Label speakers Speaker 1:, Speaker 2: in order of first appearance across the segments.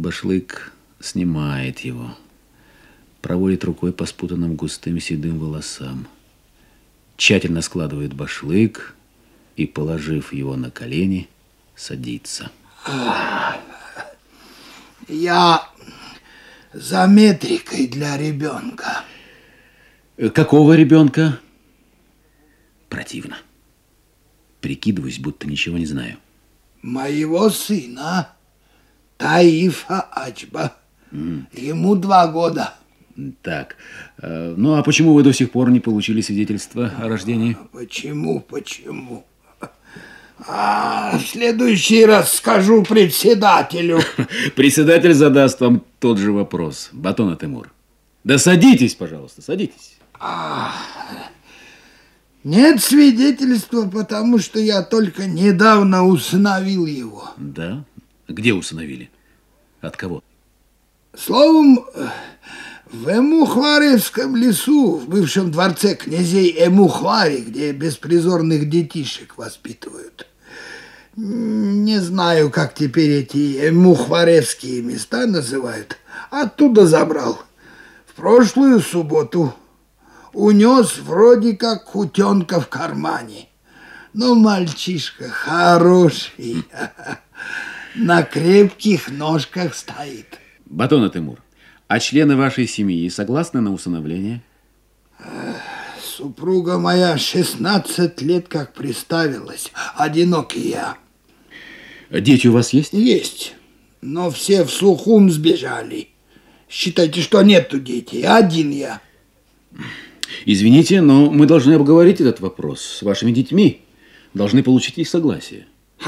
Speaker 1: Башлык снимает его, проводит рукой по спутанным густым седым волосам, тщательно складывает башлык и, положив его на колени, садится.
Speaker 2: Я за метрикой для ребенка.
Speaker 1: Какого ребенка? Противно. Прикидываюсь, будто ничего не знаю.
Speaker 2: Моего сына, Таифа Ачба. Ему 2 года.
Speaker 1: Так, ну а почему вы до сих пор не получили свидетельство о рождении?
Speaker 2: Почему? В следующий раз скажу председателю.
Speaker 1: Председатель задаст вам тот же вопрос, Батон Тимур. Да садитесь, пожалуйста, садитесь.
Speaker 2: Нет свидетельства, потому что я только недавно усыновил его.
Speaker 1: Да? Где усыновили? От кого?
Speaker 2: Словом, в Эмухваревском лесу, в бывшем дворце князей Эмухвари, где беспризорных детишек воспитывают. Не знаю, как теперь эти Эмухваревские места называют. Оттуда забрал. В прошлую субботу унес вроде как утенка в кармане. Но мальчишка хороший, на крепких ножках стоит.
Speaker 1: Батон Тимур, а члены вашей семьи согласны на усыновление?
Speaker 2: Супруга моя 16 лет как приставилась, одинокий я.
Speaker 1: Дети у вас есть?
Speaker 2: Есть, но все в Сухум сбежали. Считайте, что нету детей, один я.
Speaker 1: Извините, но мы должны обговорить этот вопрос с вашими детьми. Должны получить их согласие.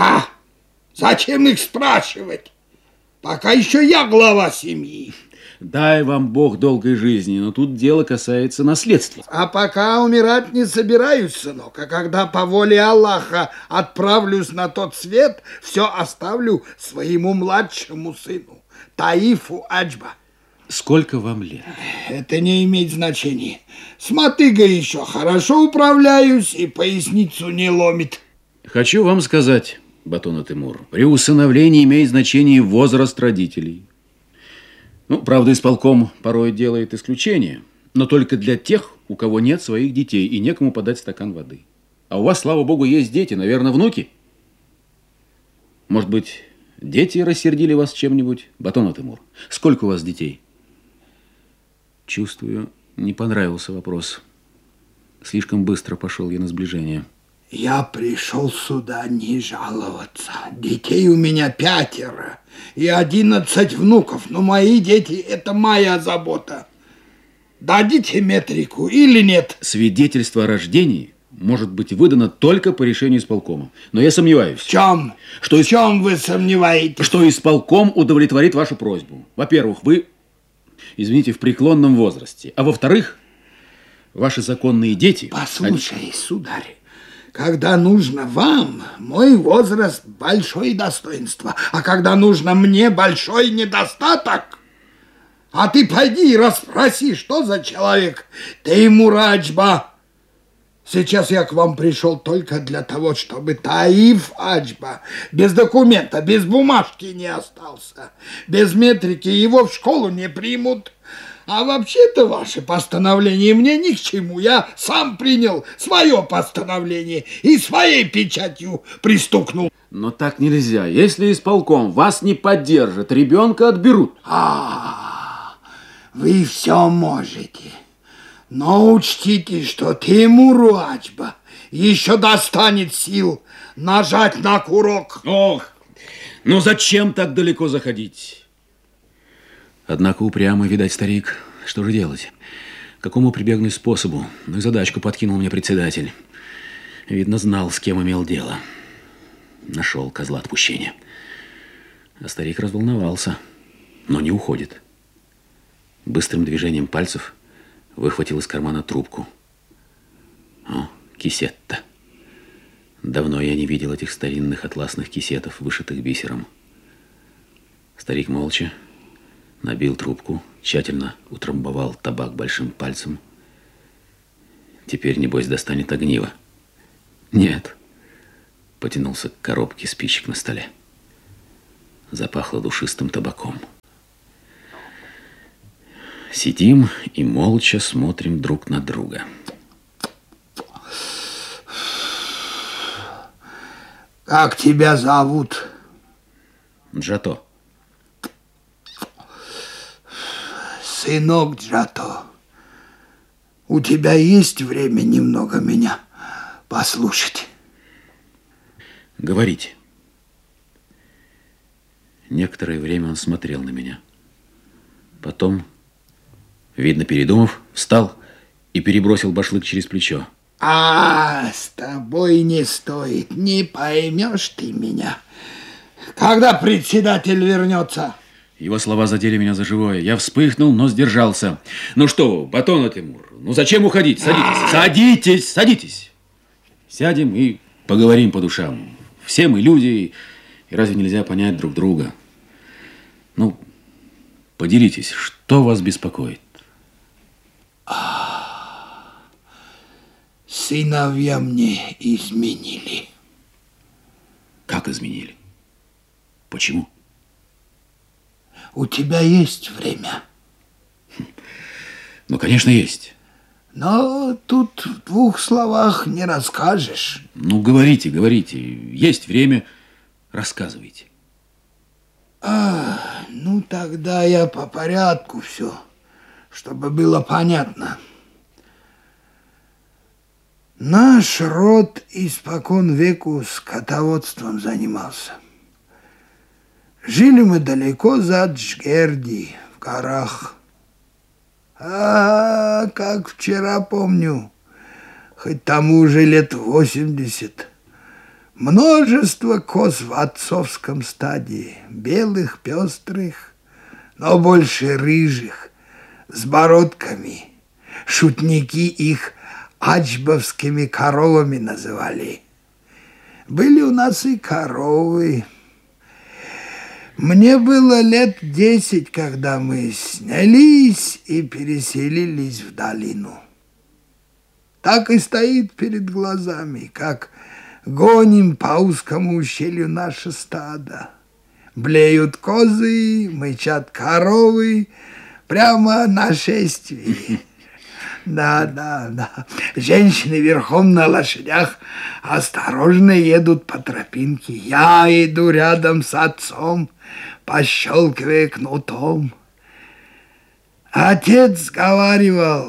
Speaker 2: Зачем их спрашивать? Пока еще я глава семьи.
Speaker 1: Дай вам Бог долгой жизни, но тут дело касается наследства.
Speaker 2: А пока умирать не собираюсь, сынок. А когда по воле Аллаха отправлюсь на тот свет, все оставлю своему младшему сыну, Таифу Ачба.
Speaker 1: Сколько вам лет?
Speaker 2: Это не имеет значения. С мотыгой еще хорошо управляюсь и поясницу не ломит.
Speaker 1: Хочу вам сказать, Батон Тимур, при усыновлении имеет значение возраст родителей. Ну, правда, исполком порой делает исключение, но только для тех, у кого нет своих детей и некому подать стакан воды. А у вас, слава богу, есть дети, наверное, внуки. Может быть, дети рассердили вас чем-нибудь? Батон Тимур, сколько у вас детей? Чувствую, не понравился вопрос. Слишком быстро пошел я на сближение.
Speaker 2: Я пришел сюда не жаловаться. Детей у меня 5 и 11 внуков. Но мои дети – это моя забота. Дадите метрику или нет?
Speaker 1: Свидетельство о рождении может быть выдано только по решению исполкома. Но я сомневаюсь.
Speaker 2: В чем? В чем вы сомневаетесь?
Speaker 1: Что исполком удовлетворит вашу просьбу. Во-первых, вы, извините, в преклонном возрасте. А во-вторых, ваши законные дети...
Speaker 2: Послушай, сударь. Когда нужно вам, мой возраст – большое достоинство, а когда нужно мне – большой недостаток. А ты пойди и расспроси, что за человек Тимур Ачба. Сейчас я к вам пришел только для того, чтобы Таиф Ачба без документа, без бумажки не остался. Без метрики его в школу не примут. А вообще-то ваше постановление мне ни к чему. Я сам принял свое постановление и своей печатью пристукнул.
Speaker 1: Но так нельзя. Если исполком вас не поддержит, ребенка отберут.
Speaker 2: Вы все можете. Но учтите, что Тимуру Ачба еще достанет сил нажать на курок.
Speaker 1: Ох, ну зачем так далеко заходить? Однако упрямый, видать, старик. Что же делать? К какому прибегнуть способу? Ну и задачку подкинул мне председатель. Видно, знал, с кем имел дело. Нашел козла отпущения. А старик разволновался, но не уходит. Быстрым движением пальцев выхватил из кармана трубку. О, кисетта. Давно я не видел этих старинных атласных кисетов, вышитых бисером. Старик молча набил трубку, тщательно утрамбовал табак большим пальцем. Теперь, небось, достанет огниво. Нет. Потянулся к коробке спичек на столе. Запахло душистым табаком. Сидим и молча смотрим друг на друга.
Speaker 2: Как тебя зовут?
Speaker 1: Джато.
Speaker 2: Сынок Джато, у тебя есть время немного меня послушать?
Speaker 1: Говорите. Некоторое время он смотрел на меня. Потом, видно, передумав, встал и перебросил башлык через плечо.
Speaker 2: С тобой не стоит, не поймешь ты меня. Когда председатель вернется?
Speaker 1: Его слова задели меня за живое. Я вспыхнул, но сдержался. Ну что, Батон Тимур, ну зачем уходить? Садитесь, садитесь, садитесь. Сядем и поговорим по душам. Все мы люди, и разве нельзя понять друг друга? Ну, поделитесь, что вас беспокоит?
Speaker 2: Сыновья мне изменили.
Speaker 1: Как изменили? Почему?
Speaker 2: У тебя есть время?
Speaker 1: Ну, конечно, есть.
Speaker 2: Но тут в двух словах не расскажешь.
Speaker 1: Ну, говорите, говорите. Есть время, рассказывайте.
Speaker 2: Ну, тогда я по порядку все, чтобы было понятно. Наш род испокон веку скотоводством занимался. Жили мы далеко за Джгерди, в горах. Как вчера помню, хоть тому уже лет 80. Множество коз в отцовском стаде, белых, пестрых, но больше рыжих, с бородками. Шутники их ачбовскими коровами называли. Были у нас и коровы. Мне было лет 10, когда мы снялись и переселились в долину. Так и стоит перед глазами, как гоним по узкому ущелью наше стадо. Блеют козы, мычат коровы, прямо нашествие. Да. Женщины верхом на лошадях осторожно едут по тропинке. Я иду рядом с отцом, пощелкивая кнутом. Отец говаривал,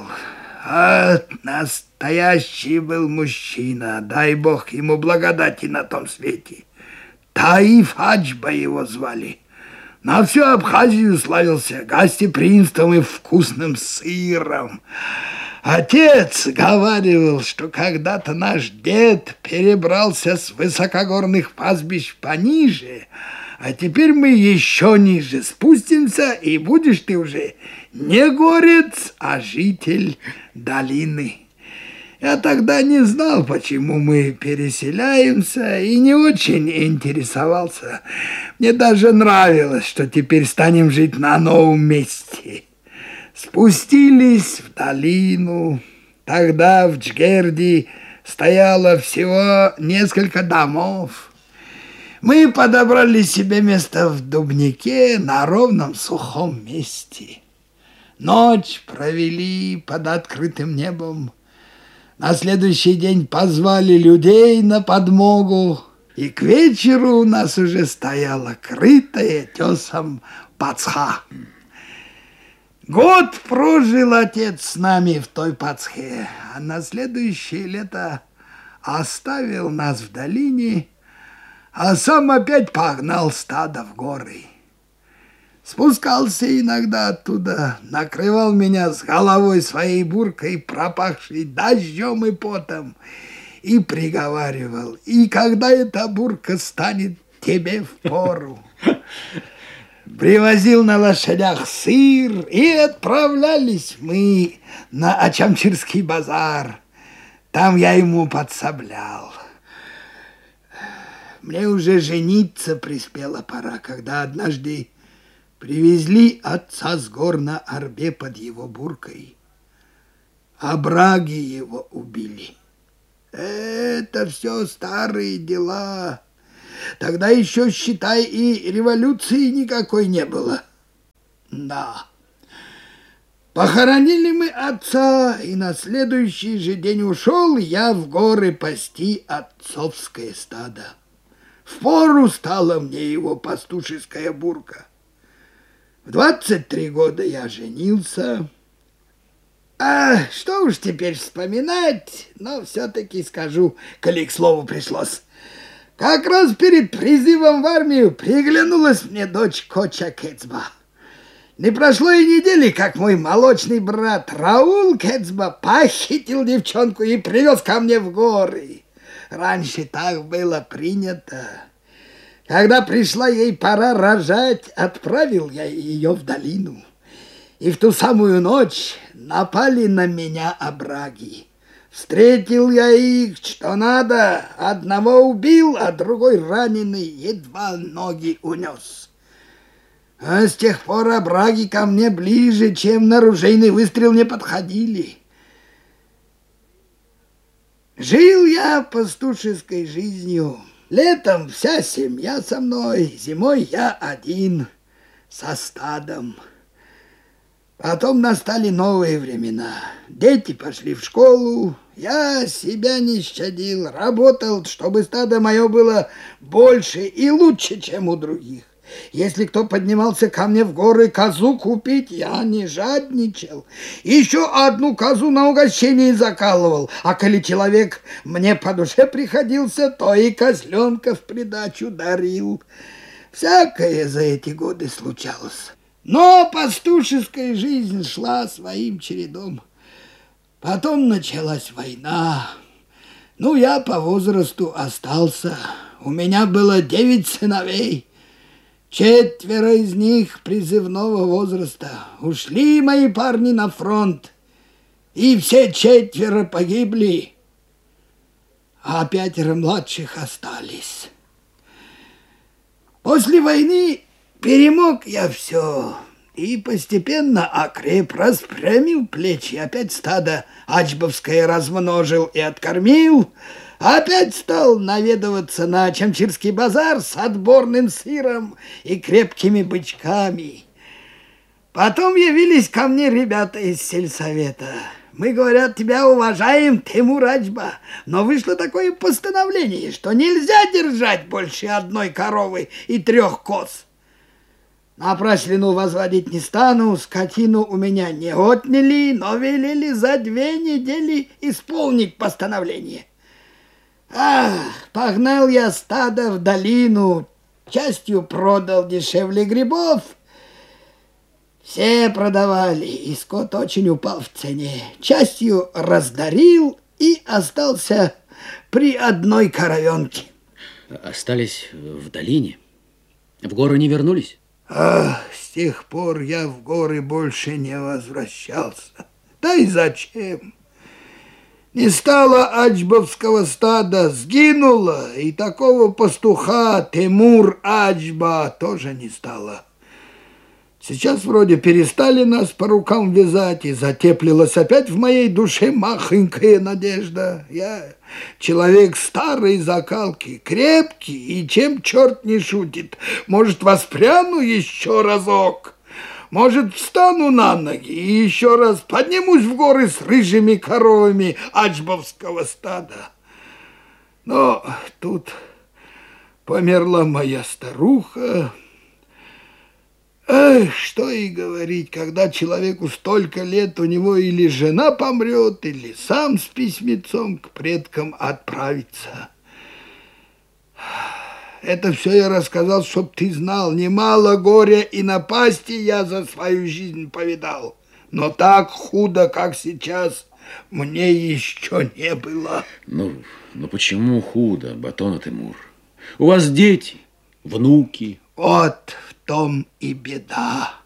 Speaker 2: настоящий был мужчина, дай Бог ему благодати на том свете. Таиф Аджба его звали. На всю Абхазию славился гостеприимством и вкусным сыром. Отец говаривал, что когда-то наш дед перебрался с высокогорных пастбищ пониже, а теперь мы еще ниже спустимся, и будешь ты уже не горец, а житель долины. Я тогда не знал, почему мы переселяемся, и не очень интересовался. Мне даже нравилось, что теперь станем жить на новом месте. Спустились в долину. Тогда в Джгерди стояло всего несколько домов. Мы подобрали себе место в дубнике на ровном сухом месте. Ночь провели под открытым небом. На следующий день позвали людей на подмогу, и к вечеру у нас уже стояла крытая тесом пацха. Год прожил отец с нами в той пацхе, а на следующее лето оставил нас в долине, а сам опять погнал стадо в горы. Спускался иногда оттуда, накрывал меня с головой своей буркой, пропахшей дождем и потом, и приговаривал: и когда эта бурка станет тебе впору. Привозил на лошадях сыр, и отправлялись мы на Ачамчирский базар. Там я ему подсоблял. Мне уже жениться приспела пора, когда однажды привезли отца с гор на арбе под его буркой. Овраги его убили. Это все старые дела. Тогда еще, считай, и революции никакой не было. Да. Похоронили мы отца, и на следующий же день ушел я в горы пасти отцовское стадо. Впору стала мне его пастушеская бурка. В 23 года я женился. А что уж теперь вспоминать, но все-таки скажу, коли к слову пришлось. Как раз перед призывом в армию приглянулась мне дочь Коча Кэцба. Не прошло и недели, как мой молочный брат Раул Кэцба похитил девчонку и привез ко мне в горы. Раньше так было принято. Когда пришла ей пора рожать, отправил я ее в долину. И в ту самую ночь напали на меня овраги. Встретил я их, что надо. Одного убил, а другой раненый едва ноги унес. А с тех пор овраги ко мне ближе, чем на ружейный выстрел не подходили. Жил я пастушеской жизнью. Летом вся семья со мной, зимой я один со стадом. Потом настали новые времена. Дети пошли в школу. Я себя не щадил, работал, чтобы стадо мое было больше и лучше, чем у других. Если кто поднимался ко мне в горы козу купить, я не жадничал. Еще одну козу на угощение закалывал. А коли человек мне по душе приходился, то и козленка в придачу дарил. Всякое за эти годы случалось. Но пастушеская жизнь шла своим чередом. Потом началась война. Ну, я по возрасту остался. У меня было 9 сыновей. 4 из них призывного возраста. Ушли мои парни на фронт. И все 4 погибли. А 5 младших остались. После войны перемог я все. И постепенно окреп, распрямил плечи. Опять стадо ачбовское размножил и откормил. Опять стал наведываться на Чамчирский базар с отборным сыром и крепкими бычками. Потом явились ко мне ребята из сельсовета. Мы, говорят, тебя уважаем, Тимур Ачба, но вышло такое постановление, что нельзя держать больше 1 коровы и 3 коз. Напраслину возводить не стану, скотину у меня не отняли, но велели за 2 недели исполнить постановление. Погнал я стадо в долину, частью продал дешевле грибов. Все продавали, и скот очень упал в цене. Частью раздарил и остался при 1 коровенке.
Speaker 1: Остались в долине? В горы не вернулись?
Speaker 2: С тех пор я в горы больше не возвращался. Да и зачем? Не стало ачбовского стада, сгинуло, и такого пастуха Тимур Ачба тоже не стало. Сейчас вроде перестали нас по рукам вязать, и затеплилась опять в моей душе махонькая надежда. Я человек старой закалки, крепкий, и чем черт не шутит, может, воспряну еще разок, может, встану на ноги и еще раз поднимусь в горы с рыжими коровами ачбовского стада. Но тут померла моя старуха. Что и говорить, когда человеку столько лет, у него или жена помрет, или сам с письмецом к предкам отправится. Это все я рассказал, чтоб ты знал, немало горя и напасти я за свою жизнь повидал. Но так худо, как сейчас, мне еще не было.
Speaker 1: Ну почему худо, Батон Тимур? У вас дети, внуки.
Speaker 2: Вот в том и беда.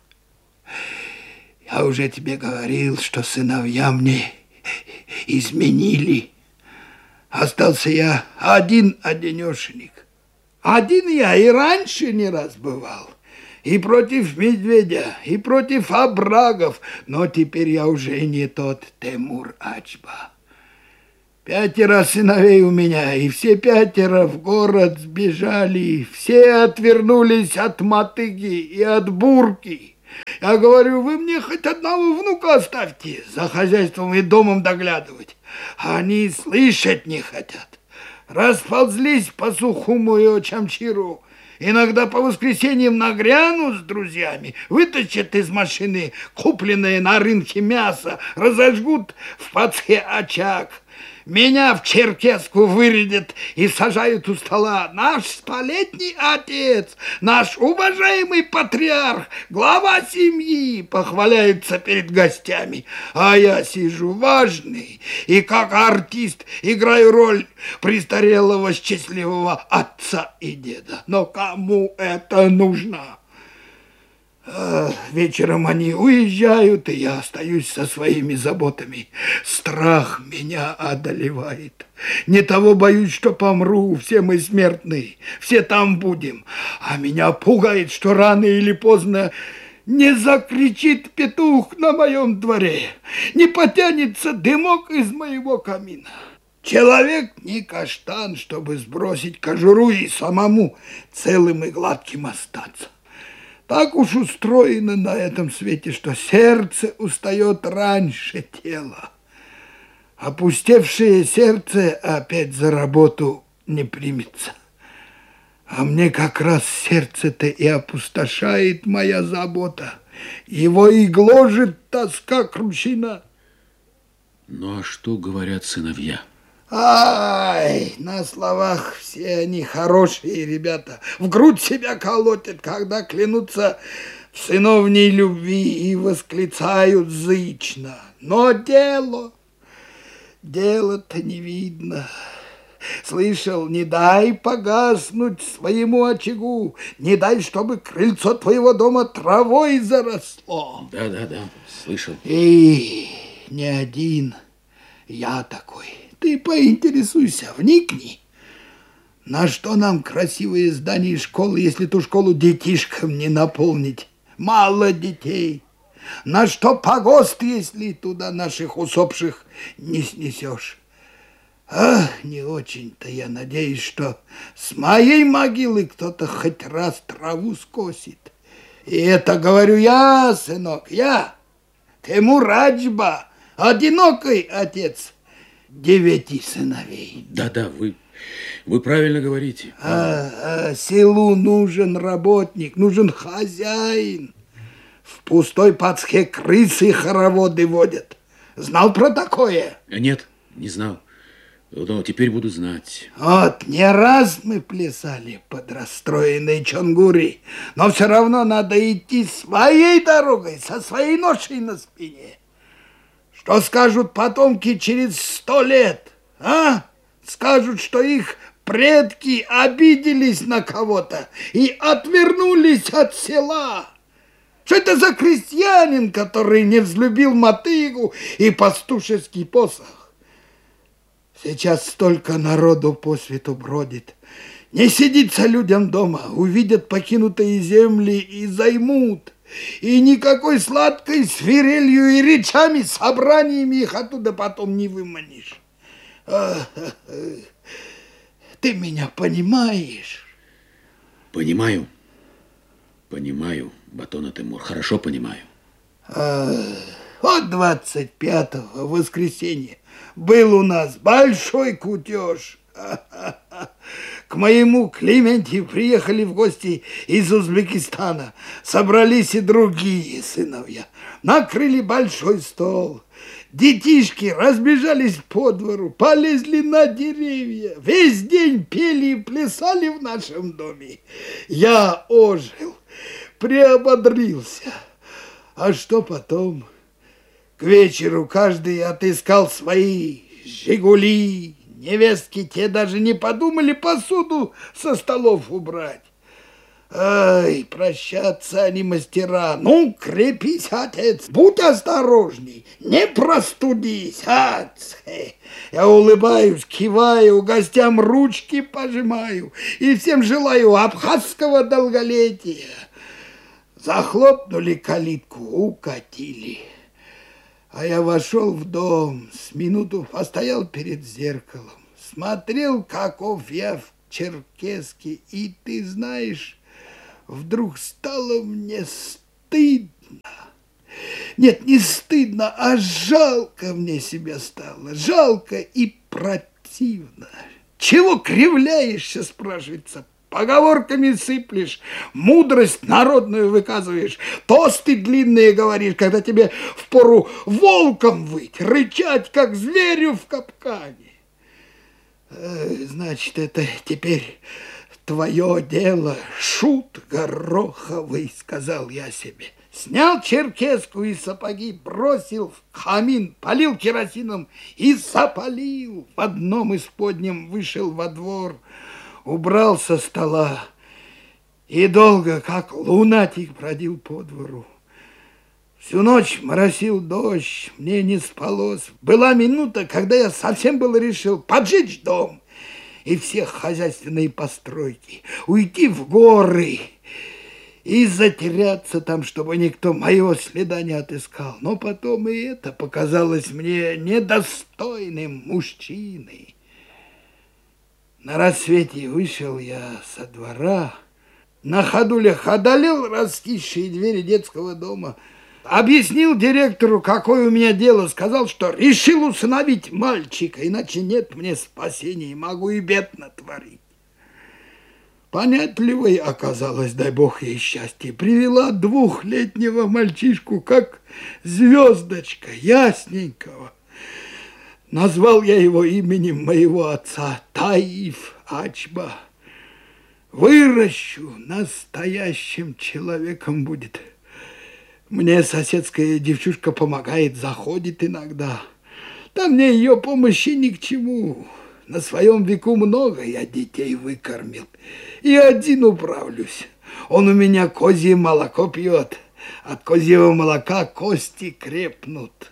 Speaker 2: Я уже тебе говорил, что сыновья мне изменили. Остался я один-одинешенек. Один я и раньше не раз бывал. И против медведя, и против оврагов. Но теперь я уже не тот Тимур Ачба. 5 сыновей у меня, и все 5 в город сбежали. Все отвернулись от мотыги и от бурки. Я говорю, вы мне хоть одного внука оставьте, за хозяйством и домом доглядывать. А они слышать не хотят. Расползлись по Сухуму и Очамчиру. Иногда по воскресеньям нагрянут с друзьями, вытащат из машины купленное на рынке мясо, разожгут в пацке очаг. Меня в черкеску вырядят и сажают у стола. Наш столетний отец, наш уважаемый патриарх, глава семьи, похваляется перед гостями. А я сижу важный и как артист играю роль престарелого счастливого отца и деда. Но кому это нужно? Вечером они уезжают, и я остаюсь со своими заботами. Страх меня одолевает. Не того боюсь, что помру, все мы смертные, все там будем. А меня пугает, что рано или поздно не закричит петух на моем дворе, не потянется дымок из моего камина. Человек не каштан, чтобы сбросить кожуру и самому целым и гладким остаться. Так уж устроено на этом свете, что сердце устает раньше тела. Опустевшее сердце опять за работу не примется. А мне как раз сердце-то и опустошает моя забота. Его и гложет тоска кручина.
Speaker 1: Ну а что говорят сыновья?
Speaker 2: Ай, на словах все они хорошие ребята. В грудь себя колотят, когда клянутся в сыновней любви и восклицают зычно. Но дело-то не видно. Слышал, не дай погаснуть своему очагу, не дай, чтобы крыльцо твоего дома травой заросло.
Speaker 1: Да, слышал.
Speaker 2: И не один я такой. Ты поинтересуйся, вникни. На что нам красивые здания школы, если ту школу детишкам не наполнить? Мало детей. На что погост, если туда наших усопших не снесешь? Ах, не очень-то я надеюсь, что с моей могилы кто-то хоть раз траву скосит. И это говорю я, сынок, я, Тимур Аджба, одинокий отец 9 сыновей.
Speaker 1: Да, вы правильно говорите.
Speaker 2: Селу нужен работник, нужен хозяин. В пустой пацке крысы хороводы водят. Знал про такое?
Speaker 1: Нет, не знал. Но теперь буду знать.
Speaker 2: Вот, не раз мы плясали под расстроенной Чонгури, но все равно надо идти своей дорогой, со своей ношей на спине. Что скажут потомки через 100 лет, а? Скажут, что их предки обиделись на кого-то и отвернулись от села. Что это за крестьянин, который не взлюбил мотыгу и пастушеский посох? Сейчас столько народу по свету бродит. Не сидится людям дома, увидят покинутые земли и займут. И никакой сладкой свирелью и речами, собраниями их оттуда потом не выманишь. Ты меня понимаешь?
Speaker 1: Понимаю, Батон Тимур, хорошо понимаю.
Speaker 2: Вот 25-го, воскресенье, был у нас большой кутеж. К моему Клементе приехали в гости из Узбекистана. Собрались и другие сыновья. Накрыли большой стол. Детишки разбежались по двору, полезли на деревья. Весь день пели и плясали в нашем доме. Я ожил, приободрился. А что потом? К вечеру каждый отыскал свои «Жигули». Невестки те даже не подумали посуду со столов убрать. Ай, прощаться они мастера. Ну, крепись, отец, будь осторожней, не простудись. Я улыбаюсь, киваю, гостям ручки пожимаю и всем желаю абхазского долголетия. Захлопнули калитку, укатили. А я вошел в дом, с минуту постоял перед зеркалом, смотрел, каков я в черкеске, и, ты знаешь, вдруг стало мне стыдно. Нет, не стыдно, а жалко мне себя стало. Жалко и противно. Чего кривляешься, спрашивается? Поговорками сыплешь, мудрость народную выказываешь, тосты длинные говоришь, когда тебе впору волком выть, рычать, как зверю в капкане. Значит, это теперь твое дело, шут гороховый, сказал я себе. Снял черкеску и сапоги, бросил в камин, полил керосином и запалил. В одном из подним вышел во двор, убрал со стола и долго, как лунатик, бродил по двору. Всю ночь моросил дождь, мне не спалось. Была минута, когда я совсем было решил поджечь дом и все хозяйственные постройки, уйти в горы и затеряться там, чтобы никто моего следа не отыскал. Но потом и это показалось мне недостойным мужчины. На рассвете вышел я со двора, на ходулях одолел раскисшие двери детского дома, объяснил директору, какое у меня дело, сказал, что решил усыновить мальчика, иначе нет мне спасения, могу и бед натворить. Понятливой оказалась, дай бог ей счастье, привела 2-летнего мальчишку, как звездочка, ясненького. Назвал я его именем моего отца, Таиф Ачба. Выращу, настоящим человеком будет. Мне соседская девчушка помогает, заходит иногда. Да мне ее помощи ни к чему. На своем веку много я детей выкормил. И один управлюсь. Он у меня козье молоко пьет. От козьего молока кости крепнут.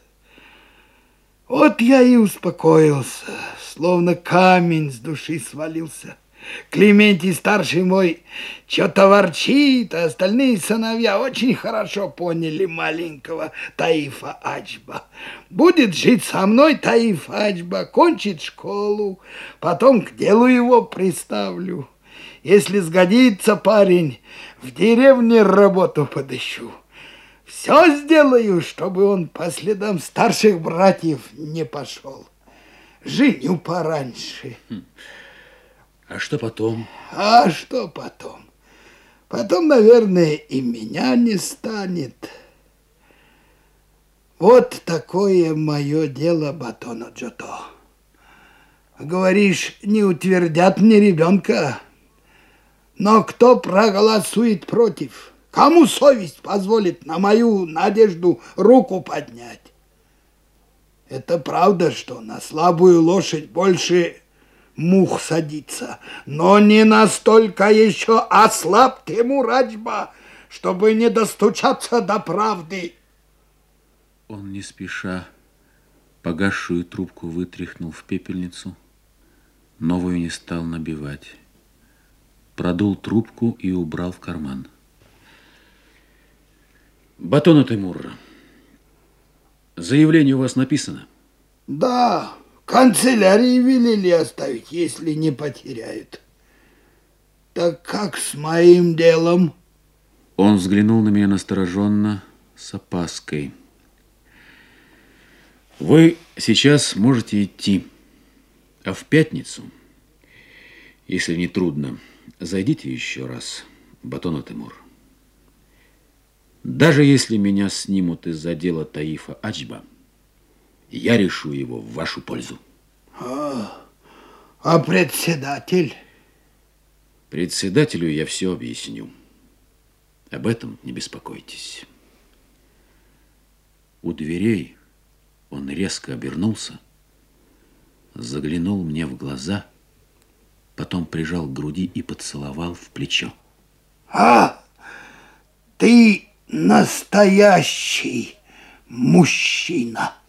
Speaker 2: Вот я и успокоился, словно камень с души свалился. Клементий, старший мой, что-то ворчит, а остальные сыновья очень хорошо поняли маленького Таифа Ачба. Будет жить со мной Таиф Ачба, кончит школу, потом к делу его приставлю. Если сгодится парень, в деревне работу подыщу. Все сделаю, чтобы он по следам старших братьев не пошел. Женю пораньше.
Speaker 1: А что потом?
Speaker 2: А что потом? Потом, наверное, и меня не станет. Вот такое мое дело, Батоно Джото. Говоришь, не утвердят мне ребенка. Но кто проголосует против? Кому совесть позволит на мою надежду руку поднять? Это правда, что на слабую лошадь больше мух садится, но не настолько еще ослаб Тимур Ачба, чтобы не достучаться до правды.
Speaker 1: Он не спеша погасшую трубку вытряхнул в пепельницу, новую не стал набивать. Продул трубку и убрал в карман. Батоно Тимур, заявление у вас написано?
Speaker 2: Да, канцелярии велели оставить, если не потеряют. Так как с моим делом?
Speaker 1: Он взглянул на меня настороженно, с опаской. Вы сейчас можете идти, а в пятницу, если не трудно, зайдите еще раз, Батоно Тимур. Даже если меня снимут из-за дела Таифа Ачба, я решу его в вашу пользу.
Speaker 2: А председатель?
Speaker 1: Председателю я все объясню. Об этом не беспокойтесь. У дверей он резко обернулся, заглянул мне в глаза, потом прижал к груди и поцеловал в плечо.
Speaker 2: Ты настоящий мужчина.